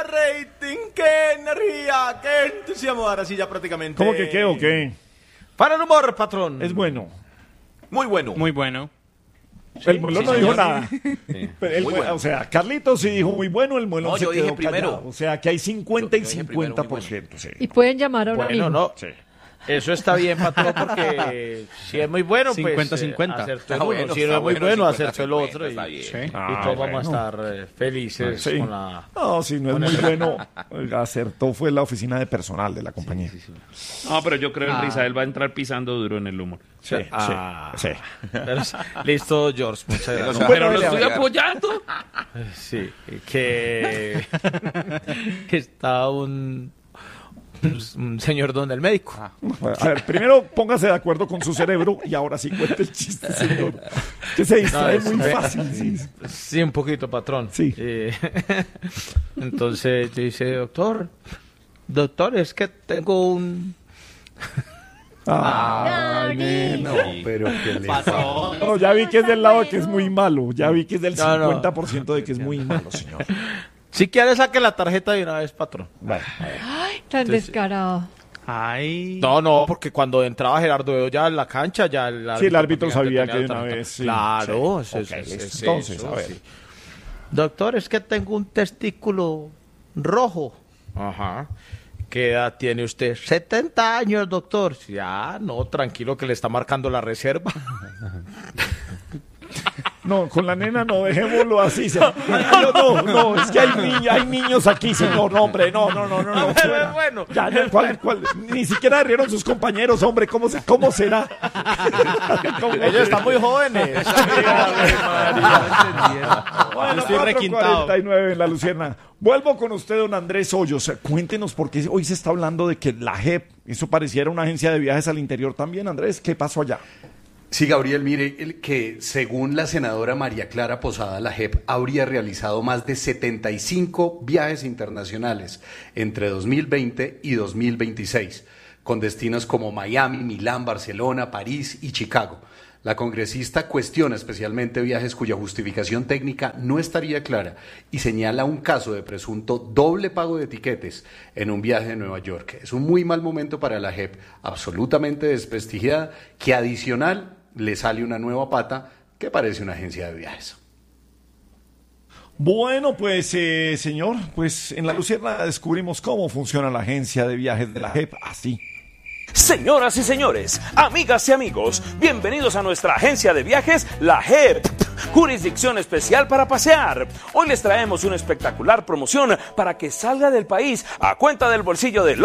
rating! ¡Qué energía! ¡Qué entusiasmo! Ahora sí, ya prácticamente. ¿Cómo que qué o qué? Para el humor, patrón. Es bueno. Muy bueno. Muy bueno. El Muelón no dijo nada. Sí. Pero Muy bueno. O sea, Carlitos sí dijo muy bueno, el Muelón No, se yo quedó dije primero. callado. O sea, que hay 50 y Yo dije primero, 50%. Sí. Y pueden llamar ahora Bueno, mismo. no. Sí. Eso está bien, patrón, porque si es muy bueno, 50-50. hacerse Está uno. bueno, Si no está es muy bueno, bueno, hacerse el 50-50, otro. está bien. Sí. Y todos vamos a estar felices Sí. con la... No, si no es muy bueno, acertó fue la oficina de personal de la compañía. No, pero yo creo que Rizael va a entrar pisando duro en el humor. Sí, Ah. sí. Pero, listo, George, muchas gracias. Pero lo dele, estoy oiga. apoyando. Sí, que está un señor donde el médico. A ver, primero póngase de acuerdo con su cerebro y ahora sí cuente el chiste, señor. Que se distrae No, muy es- fácil. Sí. Sí, un poquito, patrón. Sí. Entonces dice, doctor, es que tengo un... Ay, No, pero ¿qué le pasa? no, ya vi que es del lado de que es muy malo. Ya vi que es del No, no. 50% de que es muy malo, señor. Si quiere, saque la tarjeta de una vez, patrón. Bueno, Ay, tan descarado. Ay. No, porque cuando entraba Gerardo Veo ya en la cancha, ya sí, el árbitro sabía tenía que de la una tarjeta. vez. Sí, Claro, sí. es Ok, eso, listo. Entonces, a ver. sí. Doctor, es que tengo un testículo rojo. Ajá. ¿Qué edad tiene usted? 70 años, doctor. Ya, no, tranquilo que le está marcando la reserva. No, con la nena no, dejémoslo así. No, es que hay niños aquí, señor. No, hombre, no. fuera. Bueno. Ya, ¿cuál? Ni siquiera rieron sus compañeros, hombre. ¿Cómo será? Ellos están muy jóvenes. Bueno, Estoy requintado. 4:49 en la Lucierna. Vuelvo con usted, don Andrés Hoyos. Cuéntenos por qué hoy se está hablando de que la JEP, eso pareciera una agencia de viajes al interior también. Andrés, ¿qué pasó allá? Sí, Gabriel, mire que según la senadora María Clara Posada, la JEP habría realizado más de 75 viajes internacionales entre 2020 y 2026, con destinos como Miami, Milán, Barcelona, París y Chicago. La congresista cuestiona especialmente viajes cuya justificación técnica no estaría clara y señala un caso de presunto doble pago de tiquetes en un viaje de Nueva York. Es un muy mal momento para la JEP, absolutamente desprestigiada, que adicional le sale una nueva pata que parece una agencia de viajes. Bueno, pues, señor, pues en la Lucierna descubrimos cómo funciona la agencia de viajes de la JEP así. Señoras y señores, amigas y amigos, bienvenidos a nuestra agencia de viajes, la JEP, jurisdicción especial para pasear. Hoy les traemos una espectacular promoción para que salga del país a cuenta del bolsillo de